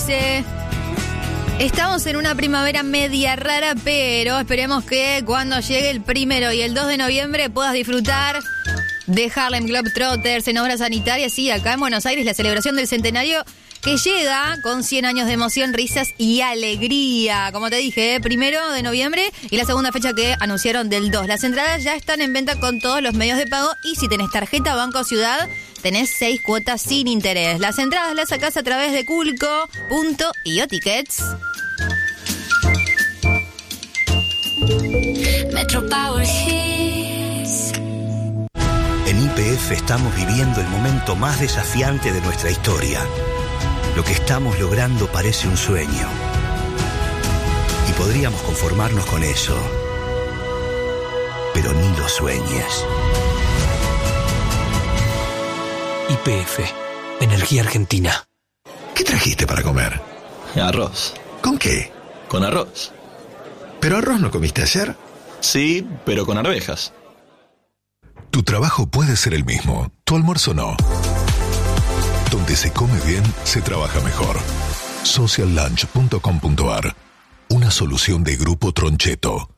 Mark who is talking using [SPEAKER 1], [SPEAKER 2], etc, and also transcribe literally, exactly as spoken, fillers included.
[SPEAKER 1] Estamos en una primavera media rara, pero esperemos que cuando llegue el primero y el dos de noviembre puedas disfrutar de Harlem Globetrotters en obras sanitarias. Sí, acá en Buenos Aires la celebración del centenario que llega con cien años de emoción, risas y alegría. Como te dije, ¿eh? primero de noviembre y la segunda fecha que anunciaron del dos. Las entradas ya están en venta con todos los medios de pago y si tenés tarjeta Banco Ciudad, tenés seis cuotas sin interés. Las entradas las sacás a través de culco punto io tickets.
[SPEAKER 2] Metro Power Hits.
[SPEAKER 3] En Y P F estamos viviendo el momento más desafiante de nuestra historia. Lo que estamos logrando parece un sueño. Y podríamos conformarnos con eso. Pero ni lo sueñes.
[SPEAKER 4] Y P F, Energía Argentina.
[SPEAKER 5] ¿Qué trajiste para comer?
[SPEAKER 6] Arroz.
[SPEAKER 5] ¿Con qué?
[SPEAKER 6] Con arroz.
[SPEAKER 5] ¿Pero arroz no comiste ayer?
[SPEAKER 6] Sí, pero con arvejas.
[SPEAKER 5] Tu trabajo puede ser el mismo, tu almuerzo no. Donde se come bien, se trabaja mejor. social lunch punto com punto a r. Una solución de Grupo Troncheto.